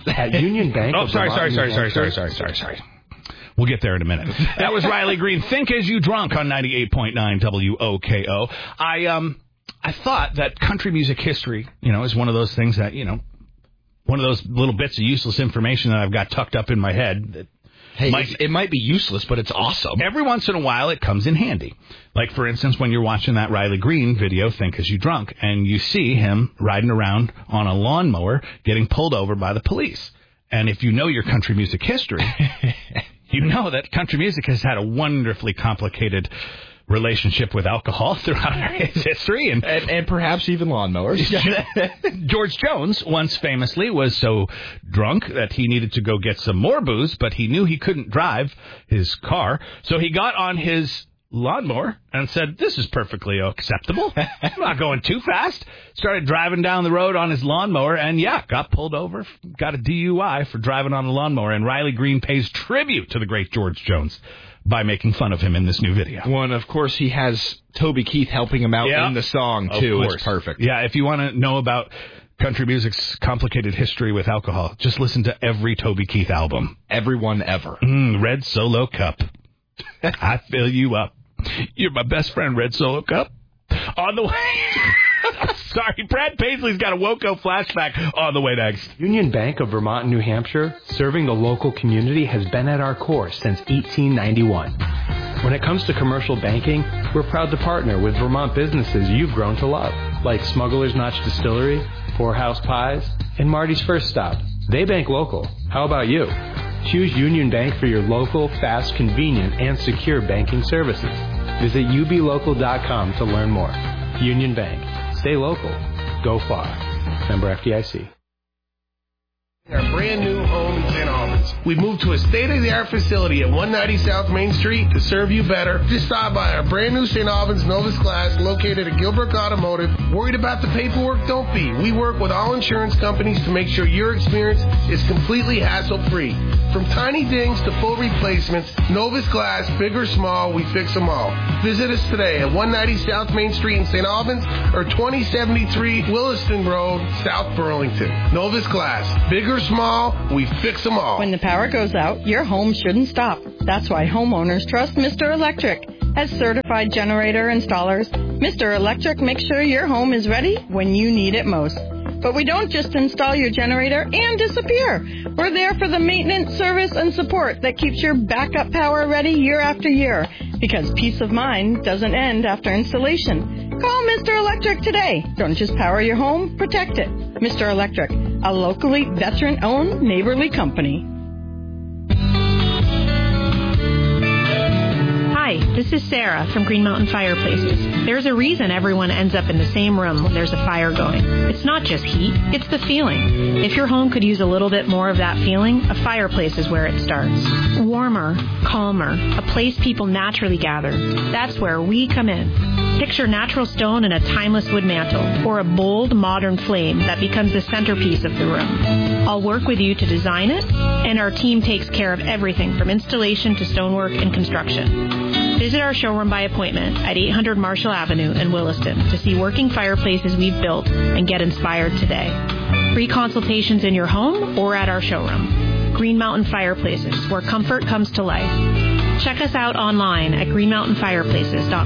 At Union Bank. Oh, sorry. We'll get there in a minute. That was Riley Green. Think As You Drunk on 98.9 WOKO. I thought that country music history, is one of those things that, one of those little bits of useless information that I've got tucked up in my head that it might be useless, but it's awesome. Every once in a while, it comes in handy. Like, for instance, when you're watching that Riley Green video, Think As You Drunk, and you see him riding around on a lawnmower getting pulled over by the police. And if you know your country music history, you know that country music has had a wonderfully complicated relationship with alcohol throughout its history. And perhaps even lawnmowers. George Jones once famously was so drunk that he needed to go get some more booze, but he knew he couldn't drive his car, so he got on his lawnmower and said, "This is perfectly acceptable. I'm not going too fast." Started driving down the road on his lawnmower and, got pulled over, got a DUI for driving on the lawnmower. And Riley Green pays tribute to the great George Jones by making fun of him in this new video. Well, and of course, he has Toby Keith helping him out in the song, too. It's perfect. Yeah, if you want to know about country music's complicated history with alcohol, just listen to every Toby Keith album. Everyone ever. Red Solo Cup. I fill you up. You're my best friend, Red Solo Cup. On the way... Sorry, Brad Paisley's got a WOKO flashback on the way next. Union Bank of Vermont and New Hampshire, serving the local community, has been at our core since 1891. When it comes to commercial banking, we're proud to partner with Vermont businesses you've grown to love, like Smuggler's Notch Distillery, Poorhouse Pies, and Marty's First Stop. They bank local. How about you? Choose Union Bank for your local, fast, convenient, and secure banking services. Visit ublocal.com to learn more. Union Bank. Stay local. Go far. Member FDIC. Our brand new home in St. Albans. We've moved to a state-of-the-art facility at 190 South Main Street to serve you better. Just stop by our brand new St. Albans Novus Glass located at Gilbrook Automotive. Worried about the paperwork? Don't be. We work with all insurance companies to make sure your experience is completely hassle-free. From tiny dings to full replacements, Novus Glass, big or small, we fix them all. Visit us today at 190 South Main Street in St. Albans or 2073 Williston Road, South Burlington. Novus Glass, big or small, we fix them all. When the power goes out, your home shouldn't stop. That's why homeowners trust Mr. Electric. As certified generator installers, Mr. Electric makes sure your home is ready when you need it most. But we don't just install your generator and disappear. We're there for the maintenance, service, and support that keeps your backup power ready year after year. Because peace of mind doesn't end after installation. Call Mr. Electric today. Don't just power your home, protect it. Mr. Electric, a locally veteran-owned neighborly company. Hi, this is Sarah from Green Mountain Fireplaces. There's a reason everyone ends up in the same room when there's a fire going. It's not just heat, it's the feeling. If your home could use a little bit more of that feeling, a fireplace is where it starts. Warmer, calmer, a place people naturally gather. That's where we come in. Picture natural stone and a timeless wood mantle, or a bold, modern flame that becomes the centerpiece of the room. I'll work with you to design it, and our team takes care of everything from installation to stonework and construction. Visit our showroom by appointment at 800 Marshall Avenue in Williston to see working fireplaces we've built and get inspired today. Free consultations in your home or at our showroom. Green Mountain Fireplaces, where comfort comes to life. Check us out online at greenmountainfireplaces.com.